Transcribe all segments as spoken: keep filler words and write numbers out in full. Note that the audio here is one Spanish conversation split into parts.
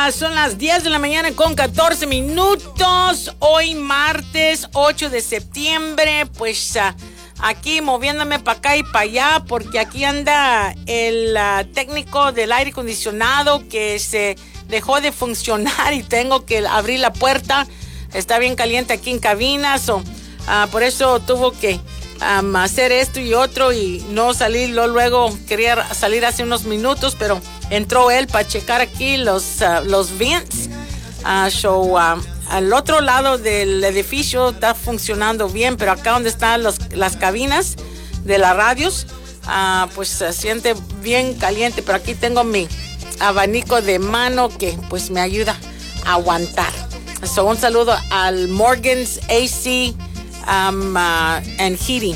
Uh, son las diez de la mañana con catorce minutos. Hoy martes ocho de septiembre. Pues uh, aquí moviéndome para acá y para allá porque aquí anda el uh, técnico del aire acondicionado que se dejó de funcionar y tengo que abrir la puerta. Está bien caliente aquí en cabina. So, uh, por eso tuvo que um, hacer esto y otro y no salir. Luego quería salir hace unos minutos, pero entró él para checar aquí los, uh, los vents. Uh, so, uh, al otro lado del edificio está funcionando bien, pero acá donde están los, las cabinas de las radios, uh, pues se siente bien caliente. Pero aquí tengo mi abanico de mano que pues me ayuda a aguantar. So, un saludo al Morgan's A C um, uh, and Heating.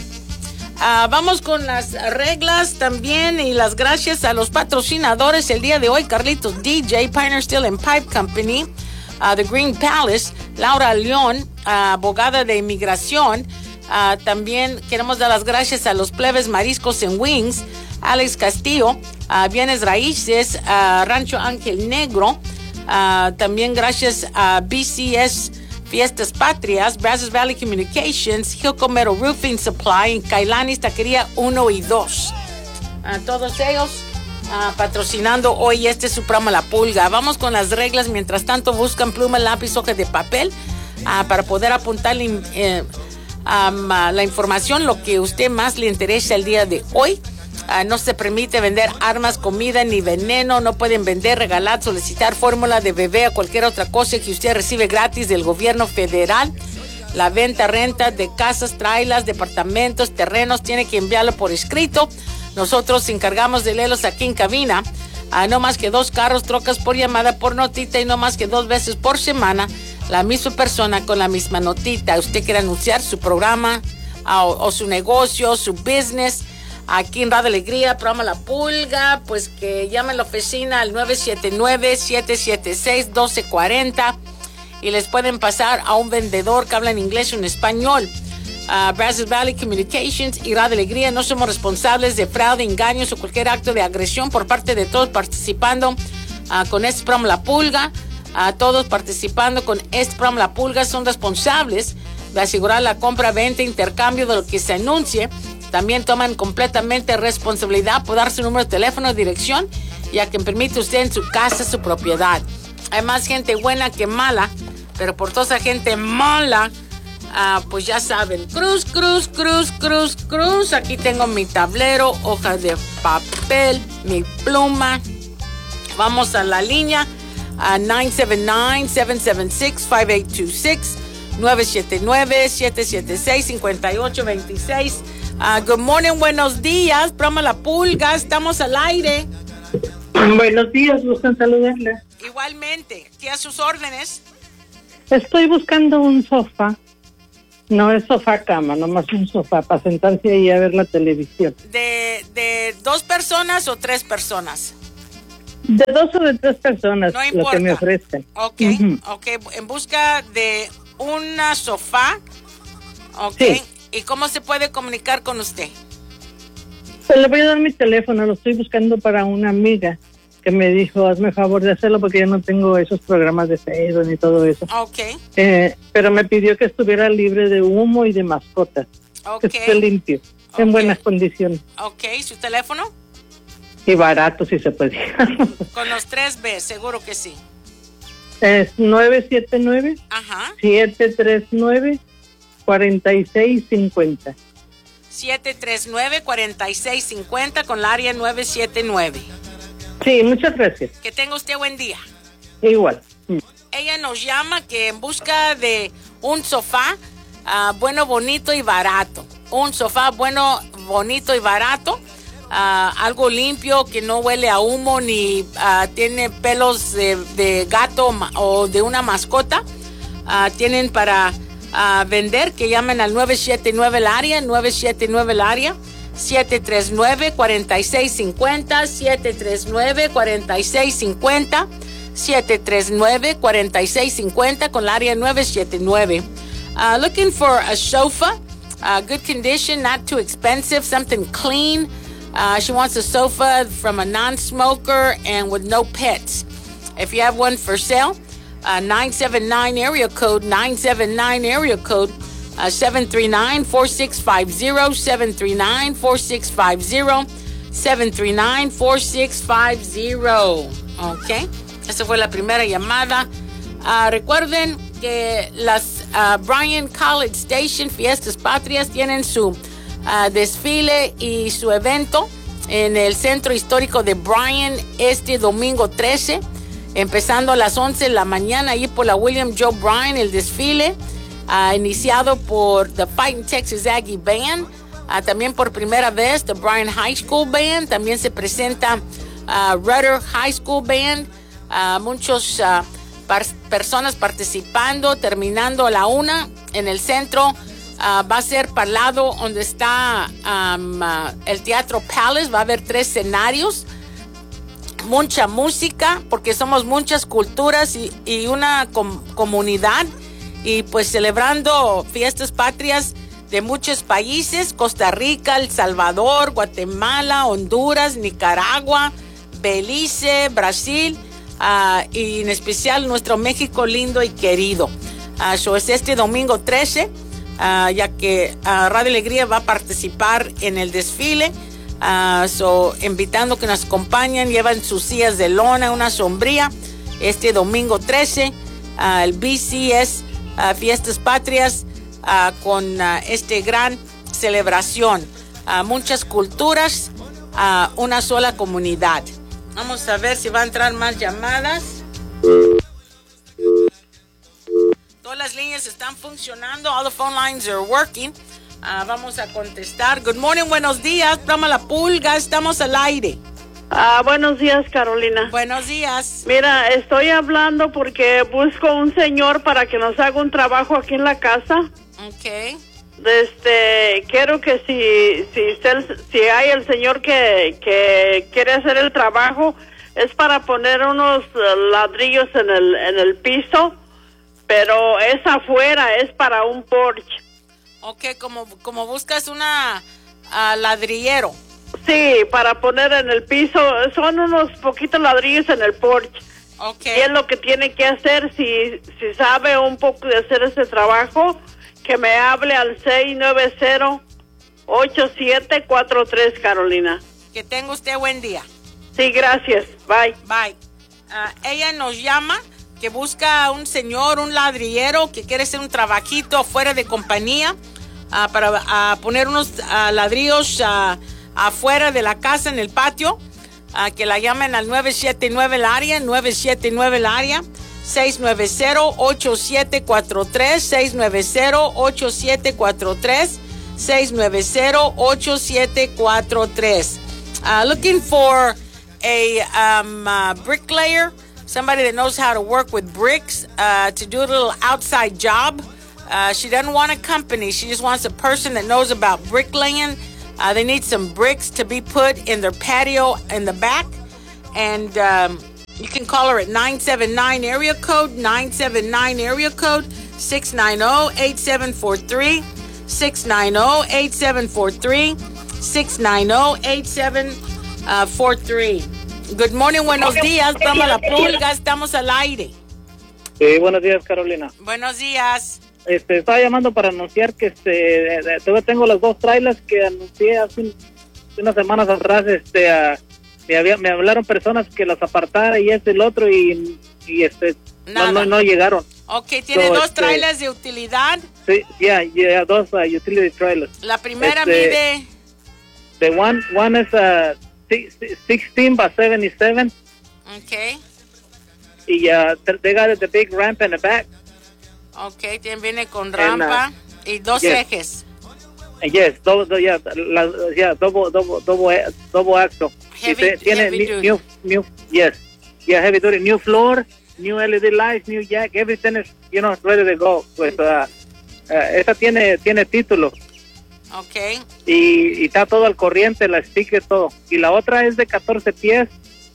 Uh, vamos con las reglas también y las gracias a los patrocinadores el día de hoy. Carlitos D J, Pioneer Steel and Pipe Company, uh, The Green Palace, Laura León, uh, abogada de inmigración. Uh, también queremos dar las gracias a los Plebes Mariscos and Wings, Alex Castillo, uh, Bienes Raíces, uh, Rancho Ángel Negro. Uh, también gracias a B C S Fiestas Patrias, Brazos Valley Communications, Hilco Metal Roofing Supply, Kailani Taquería uno y dos. A todos ellos uh, patrocinando hoy este es su programa La Pulga. Vamos con las reglas. Mientras tanto, buscan pluma, lápiz, hoja de papel uh, para poder apuntar eh, um, uh, la información, lo que a usted más le interesa el día de hoy. Uh, no se permite vender armas, comida ni veneno. No pueden vender, regalar, solicitar fórmula de bebé o cualquier otra cosa que usted recibe gratis del gobierno federal. La venta, renta de casas, trailers, departamentos, terrenos, tiene que enviarlo por escrito. Nosotros nos encargamos de leerlos aquí en cabina. Uh, no más que dos carros, trocas por llamada, por notita y no más que dos veces por semana. La misma persona con la misma notita. Usted quiere anunciar su programa uh, o, o su negocio, su business. Aquí en Radio Alegría, programa La Pulga, pues que llame a la oficina al nueve siete nueve, siete siete seis, uno dos cuatro cero y les pueden pasar a un vendedor que habla en inglés o en español. Uh, Brazos Valley Communications y Radio Alegría no somos responsables de fraude, engaños o cualquier acto de agresión por parte de todos participando uh, con este programa La Pulga. Uh, todos participando con este programa La Pulga son responsables de asegurar la compra, venta, intercambio de lo que se anuncie. También toman completamente responsabilidad por dar su número de teléfono, dirección y a quien permite usted en su casa, su propiedad. Hay más gente buena que mala, pero por toda esa gente mala, uh, pues ya saben, cruz, cruz, cruz, cruz, cruz. Aquí tengo mi tablero, hoja de papel, mi pluma. Vamos a la línea a nueve siete nueve, siete siete seis, cinco ocho dos seis, nueve siete nueve, siete siete seis, cinco ocho dos seis. Uh, good morning, buenos días, programa La Pulga, estamos al aire. Buenos días, gustan saludarle. Igualmente, ¿qué a sus órdenes? Estoy buscando un sofá. No es sofá cama, nomás un sofá para sentarse ahí a ver la televisión. ¿De, de dos personas o tres personas? De dos o de tres personas, no importa. Lo que me ofrezcan. Ok, uh-huh. ok, en busca de una sofá, ok. Sí. ¿Y cómo se puede comunicar con usted? Pues le voy a dar mi teléfono, lo estoy buscando para una amiga que me dijo, hazme favor de hacerlo porque yo no tengo esos programas de Facebook ni todo eso. Ok. Eh, pero me pidió que estuviera libre de humo y de mascotas. Ok. Que esté limpio, okay. En buenas condiciones. Ok, ¿su teléfono? Y barato si se puede. Con los tres B, seguro que sí. Es nueve siete nueve, Ajá. siete tres nueve, cuatro seis cinco cero. siete tres nueve, cuatro seis cinco cero con la área nueve siete nueve. Sí, muchas gracias. Que tenga usted buen día. Igual. Ella nos llama que en busca de un sofá uh, bueno, bonito y barato. Un sofá bueno, bonito y barato. Uh, algo limpio, que no huele a humo ni uh, tiene pelos de, de gato o de una mascota. Uh, tienen para uh, vender, que llamen al nueve siete nueve el área, nueve siete nueve el área, siete tres nueve, cuatro seis cinco cero, siete tres nueve, cuatro seis cinco cero, siete tres nueve, cuatro seis cinco cero con la área nueve siete nueve. Uh, looking for a sofa, uh, good condition, not too expensive, something clean. Uh, she wants a sofa from a non-smoker and with no pets. If you have one for sale, uh, nine seven nine area code, nine seven nine area code, uh, seven three nine, four six five zero, seven three nine, four six five zero, seven three nine, four six five zero. Ok, esa fue la primera llamada. Uh, recuerden que las uh, Bryan College Station Fiestas Patrias tienen su uh, desfile y su evento en el centro histórico de Bryan este domingo trece, empezando a las once de la mañana ahí por la William Joe Bryan, el desfile uh, iniciado por The Fighting Texas Aggie Band, uh, también por primera vez The Bryan High School Band, también se presenta uh, Rudder High School Band, uh, muchos uh, par- personas participando, terminando a la una en el centro. Uh, va a ser para el lado donde está um, uh, el Teatro Palace. Va a haber tres escenarios, mucha música, porque somos muchas culturas y, y una com- comunidad, y pues celebrando fiestas patrias de muchos países: Costa Rica, El Salvador, Guatemala, Honduras, Nicaragua, Belice, Brasil, uh, y en especial nuestro México lindo y querido. Uh, so es este domingo trece. Uh, ya que uh, Radio Alegría va a participar en el desfile, uh, so, invitando que nos acompañen, llevan sus sillas de lona, una sombría, este domingo trece, uh, el B C S uh, Fiestas Patrias, uh, con uh, este gran celebración, uh, muchas culturas, uh, una sola comunidad. Vamos a ver si va a entrar más llamadas. Todas las líneas están funcionando. All the phone lines are working. Uh, vamos a contestar. Good morning, buenos días. Programa La Pulga, estamos al aire. Ah, buenos días, Carolina. Buenos días. Mira, estoy hablando porque busco un señor para que nos haga un trabajo aquí en la casa. Ok. Este, quiero que si si, si hay el señor que, que quiere hacer el trabajo, es para poner unos ladrillos en el, en el piso. Pero es afuera, es para un porche. Ok, como, como buscas una uh, ladrillero. Sí, para poner en el piso, son unos poquitos ladrillos en el porche. Ok. Y es lo que tiene que hacer, si, si sabe un poco de hacer ese trabajo, que me hable al seis nueve cero, ocho siete cuatro tres, Carolina. Que tenga usted buen día. Sí, gracias. Bye. Bye. Uh, ella nos llama que busca un señor, un ladrillero que quiere hacer un trabajito fuera de compañía, uh, para uh, poner unos uh, ladrillos uh, afuera de la casa en el patio, uh, que la llamen al nueve siete nueve el área, nueve siete nueve el área, seis nueve cero, ocho siete cuatro tres, seis nueve cero, ocho siete cuatro tres, seis nueve cero, ocho siete cuatro tres. Uh, looking for a um, uh, bricklayer, somebody that knows how to work with bricks, uh, to do a little outside job. Uh, she doesn't want a company. She just wants a person that knows about bricklaying. Uh, they need some bricks to be put in their patio in the back. And um, you can call her at nine seven nine area code, nine seven nine area code, six nine zero, eight seven four three, six nine zero, eight seven four three, six nine zero, eight seven four three. Good morning, buenos días, programa La Pulga, estamos al aire. Sí, buenos días, Carolina. Buenos días. Este, estaba llamando para anunciar que este, todavía tengo las dos trailers que anuncié hace un, unas semanas atrás. Este, uh, me, había, me hablaron personas que las apartara y este, el otro, y, y este, no, no, no llegaron. Ok, ¿tiene so, dos este, trailers de utilidad? Sí, ya, yeah, yeah, dos uh, utility trailers. La primera este, mide... The one, one is uh, sixteen by seventy-seven. Okay. Y uh, they got the big ramp in the back. Okay, viene con rampa and, uh, y dos yes. ejes. Yes, double, yeah, la, yeah, double, double, double, double axle. Heavy, tiene heavy new, duty. new, new, yes, yeah, heavy duty, new floor, new L E D lights, new jack, everything is, you know, ready to go. Pues, uh, uh, esta tiene, tiene título. Okay. Y, y está todo al corriente, la sticker, todo. Y la otra es de catorce pies.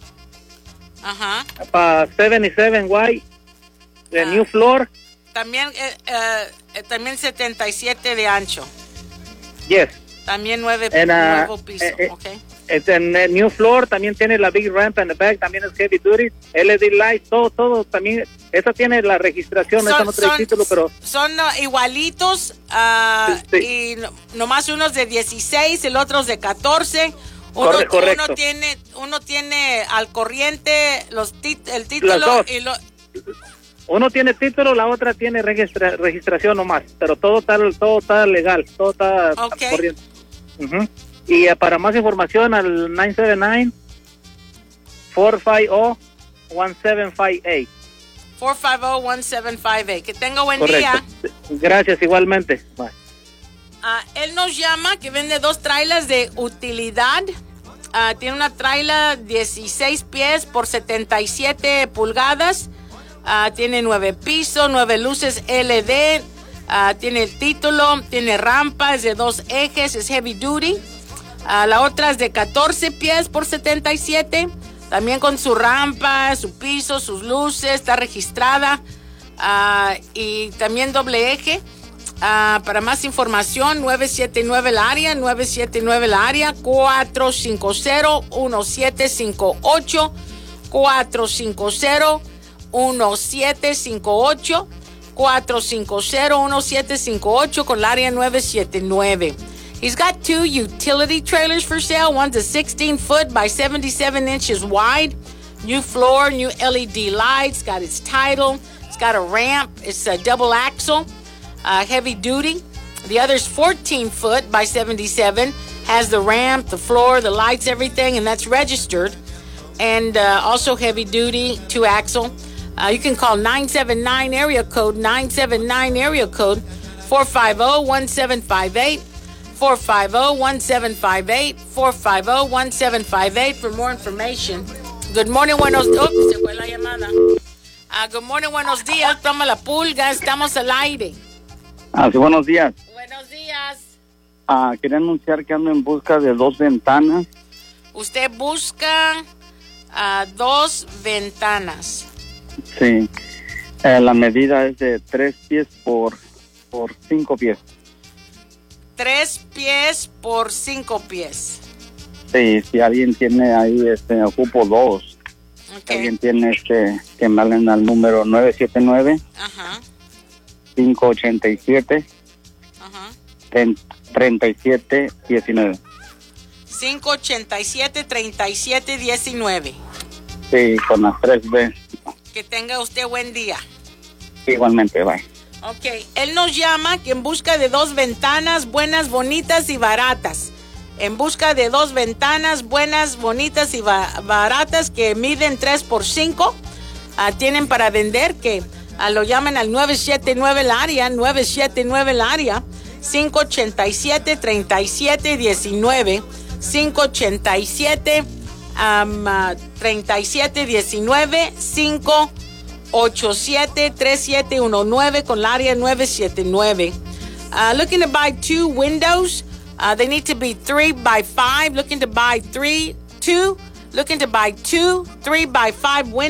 Ajá. Para setenta y siete Y, de ah. new floor. También, eh, eh, también setenta y siete de ancho. Yes. También nueve, And, uh, nuevo piso, eh, eh, okay. Es en el New Floor, también tiene la Big Ramp en the back, también es heavy duty, L E D lights, todo, todo, también, esa tiene la registración, Son- esa no trae son- título, pero Son uh, igualitos, ah, Sí. y no- nomás unos de dieciséis, el otro es de catorce. Uno, Corre- correcto. uno tiene, uno tiene al corriente los tit- el título Las dos. y lo, uno tiene título, la otra tiene registra- registración nomás, pero todo está, todo está legal, todo está Ok. corriente. Ujú. Y eh, para más información al nueve siete nueve, cuatro cinco cero, uno siete cinco ocho. cuatro cinco cero, uno siete cinco ocho. Que tenga buen Correcto. día. Gracias, igualmente. Bye. Ah, él nos llama que vende dos trailers de utilidad. Ah, tiene una trailer dieciséis pies por setenta y siete pulgadas. Ah, tiene nueve pisos, nueve luces L E D. Ah, tiene el título, tiene rampa, es de dos ejes, es heavy duty. Ah, la otra es de catorce pies por setenta y siete. También con su rampa, su piso, sus luces, está registrada. Ah, y también doble eje. Ah, para más información, nueve siete nueve el área, nueve siete nueve el área, cuatro cinco cero, uno siete cinco ocho, cuatro cinco cero, uno siete cinco ocho, cuatro cinco cero, uno siete cinco ocho con el área nueve siete nueve. He's got two utility trailers for sale. One's a sixteen foot by seventy-seven inches wide. New floor, new L E D lights, got its title. It's got a ramp. It's a double axle, uh, heavy duty. The other's fourteen foot by seventy-seven. Has the ramp, the floor, the lights, everything, and that's registered. And uh, also heavy duty, two axle. Uh, you can call nine seven nine area code, nine seven nine area code, four five zero, one seven five eight. four five zero, one seven five eight, four five zero, one seven five eight for more information. Good morning, buenos días. Oh, se fue la llamada. Uh, good morning, buenos días. Toma la pulga, estamos al aire. Ah, sí, buenos días. Buenos días. Ah, quería anunciar que ando en busca de dos ventanas. Usted busca uh, dos ventanas. Sí. Eh, la medida es de tres pies por, por cinco pies. Tres pies por cinco pies. Sí, si alguien tiene ahí, este, ocupo dos. Ok. Si alguien tiene este, que me hablen al número nueve siete nueve, Ajá, cinco ocho siete, ajá. tres siete uno nueve. cinco ocho siete, tres siete uno nueve. Sí, con las tres B. Que tenga usted buen día. Igualmente, bye. Ok, él nos llama que en busca de dos ventanas buenas, bonitas y baratas. En busca de dos ventanas buenas, bonitas y ba- baratas que miden tres por cinco. Ah, tienen para vender que ah, lo llaman al nueve siete nueve el área, nueve siete nueve el área, cinco ocho siete, tres siete uno nueve, cinco ocho siete, um, uh, tres siete uno nueve, cinco ocho siete, tres siete uno nueve con el área nueve siete nueve. Uh, looking to buy two windows. Uh, they need to be three by five. Looking to buy three, two. Looking to buy two, three by five windows.